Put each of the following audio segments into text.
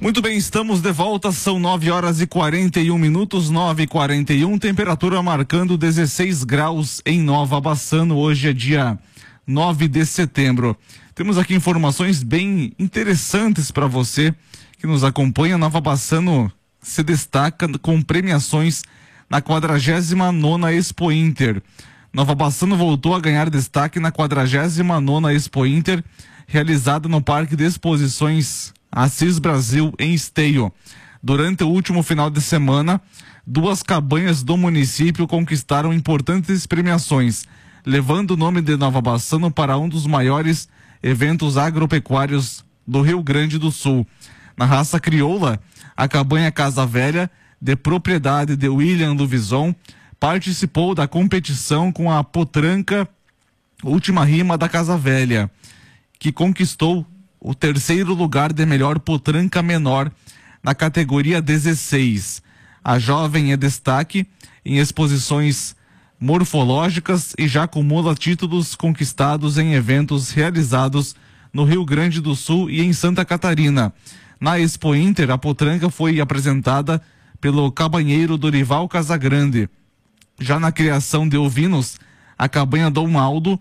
Muito bem, estamos de volta, são 9h41, 9h41, temperatura marcando 16 graus em Nova Bassano, hoje é dia 9 de setembro. Temos aqui informações bem interessantes para você que nos acompanha. Nova Bassano se destaca com premiações na 49ª Expo Inter. Nova Bassano voltou a ganhar destaque na 49ª Expo Inter, realizada no Parque de Exposições Assis Brasil, em Esteio. Durante o último final de semana, 2 cabanhas do município conquistaram importantes premiações, levando o nome de Nova Bassano para um dos maiores eventos agropecuários do Rio Grande do Sul. Na raça crioula, a cabanha Casa Velha, de propriedade de William Luvison, participou da competição com a potranca Última Rima da Casa Velha, que conquistou o 3º lugar de melhor potranca menor na categoria 16. A jovem é destaque em exposições morfológicas e já acumula títulos conquistados em eventos realizados no Rio Grande do Sul e em Santa Catarina. Na Expo Inter, a potranca foi apresentada pelo cabanheiro Dorival Casagrande. Já na criação de ovinos, a cabanha Dom Aldo,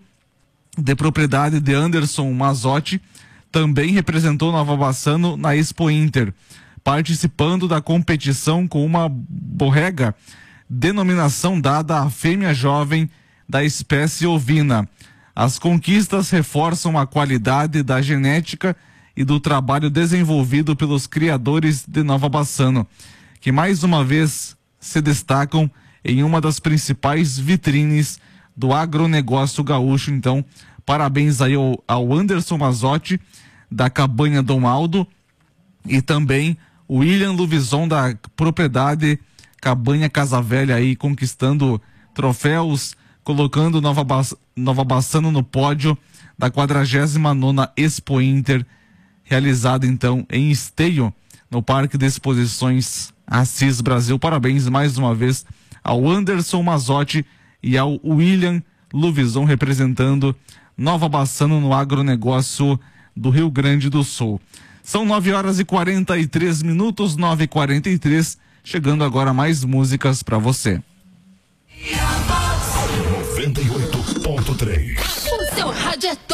de propriedade de Anderson Mazotti, também representou Nova Bassano na Expo Inter, participando da competição com uma borrega, denominação dada à fêmea jovem da espécie ovina. As conquistas reforçam a qualidade da genética e do trabalho desenvolvido pelos criadores de Nova Bassano, que mais uma vez se destacam em uma das principais vitrines do agronegócio gaúcho. Então, parabéns aí ao Anderson Mazotti, da cabanha Dom Aldo, e também o William Luvison, da propriedade cabanha Casa Velha, aí conquistando troféus, colocando Nova Bassano no pódio da 49ª Expo Inter, realizada então em Esteio, no Parque de Exposições Assis Brasil. Parabéns mais uma vez ao Anderson Mazotti e ao William Luvison, representando Nova Bassano no agronegócio do Rio Grande do Sul. São 9h43, 9h43, chegando agora mais músicas para você. 98.3. O seu rádio é